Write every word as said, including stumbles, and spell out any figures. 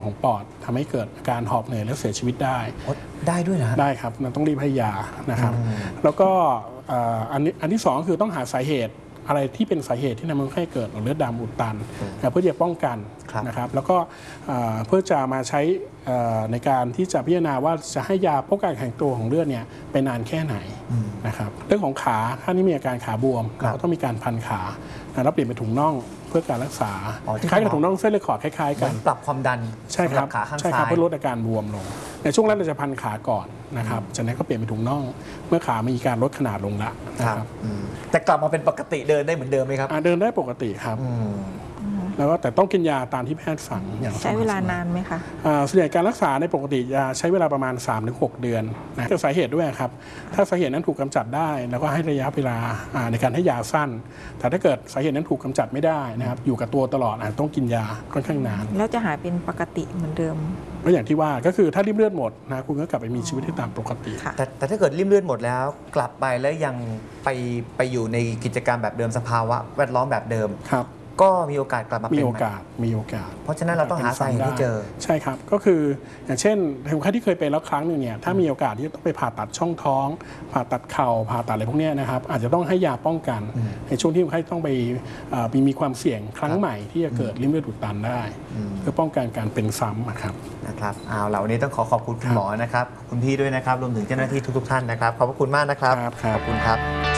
ของปอดทำให้เกิดอาการหอบเหนื่อยและเสียชีวิตได้ได้ด้วยนะได้ครับมันต้องรีบให้ยานะครับแล้วก็อันนี้อันที่สองคือต้องหาสาเหตุอะไรที่เป็นสาเหตุที่ทำให้เกิดหลอดเลือดดำอุดตันเพื่อจะป้องกันนะครับแล้วก็เพื่อจะมาใช้ในการที่จะพิจารณาว่าจะให้ยาป้องกันแข็งตัวของเลือดเนี่ยเป็นนานแค่ไหนนะครับเรื่องของขาถ้านี่มีอาการขาบวมเราก็ต้องมีการพันขาแล้วเปลี่ยนเป็นถุงน่องเพื่อการรักษาคล้ายกับถุงน่องเส้นเลือดขอดคล้ายๆกันปรับความดันใช่ครับขาข้างซ้ายเพื่อลดอาการบวมลงในช่วงแรกเราจะพันขาก่อนนะครับจากนั้นก็เปลี่ยนเป็นถุงน่องเมื่อขามีการลดขนาดลงละนะครับแต่กลับมาเป็นปกติเดินได้เหมือนเดิมไหมครับเดินได้ปกติครับแล้วก็แต่ต้องกินยาตามที่แพทย์สั่งอย่างใช้เวลานานไหมคะส่วนใหญ่การรักษาในปกติจะใช้เวลาประมาณ สามถึงหก เดือนนะเกิดสาเหตุด้วยครับถ้าสาเหตุนั้นถูกกำจัดได้แล้วก็ให้ระยะเวลาในการให้ยาสั้นแต่ถ้าเกิดสาเหตุนั้นถูกกำจัดไม่ได้นะครับอยู่กับตัวตลอดต้องกินยาค่อนข้างนานแล้วจะหายเป็นปกติเหมือนเดิมก็อย่างที่ว่าก็คือถ้าริ่มเลือดหมดนะคุณก็กลับไปมีชีวิตที่ตามปกติแต่แต่ถ้าเกิดริ่มเลือดหมดแล้วกลับไปแล้วยังไปไปอยู่ในกิจกรรมแบบเดิมสภาวะแวดล้อมแบบเดิมครับก็มีโอกาสกลับมาเป็นมีโอกาสมีโอกาสเพราะฉะนั้นเราต้องหาสาเหตุที่เจอใช่ครับก็คืออย่างเช่นคนไข้ที่เคยเป็นแล้วครั้งหนึ่งเนี่ยถ้ามีโอกาสที่ต้องไปผ่าตัดช่องท้องผ่าตัดเข่าผ่าตัดอะไรพวกนี้นะครับอาจจะต้องให้ยาป้องกันในช่วงที่คนไข้ต้องไปมีความเสี่ยงครั้งใหม่ที่จะเกิดริ่มเลือดอุดตันได้เพื่อป้องกันการเป็นซ้ำนะครับนะครับเอาล่ะวันนี้ต้องขอขอบคุณคุณหมอนะครับคุณพี่ด้วยนะครับรวมถึงเจ้าหน้าที่ทุกๆท่านนะครับขอบพระคุณมากนะครับขอบคุณครับ